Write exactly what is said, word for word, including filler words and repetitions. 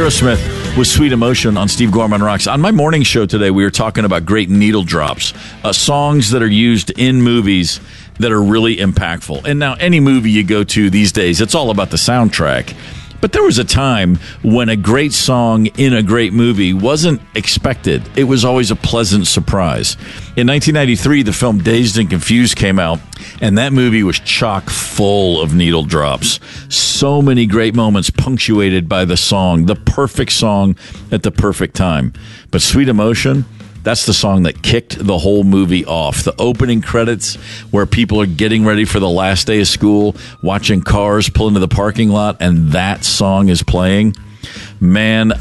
Aerosmith with Sweet Emotion on Steve Gorman Rocks. On my morning show today, we were talking about great needle drops, uh, songs that are used in movies that are really impactful. And now any movie you go to these days, it's all about the soundtrack. But there was a time when a great song in a great movie wasn't expected. It was always a pleasant surprise. In nineteen ninety-three, the film Dazed and Confused came out, and that movie was chock full of needle drops. So many great moments punctuated by the song, the perfect song at the perfect time. But Sweet Emotion, that's the song that kicked the whole movie off. The opening credits where people are getting ready for the last day of school, watching cars pull into the parking lot, and that song is playing. Man,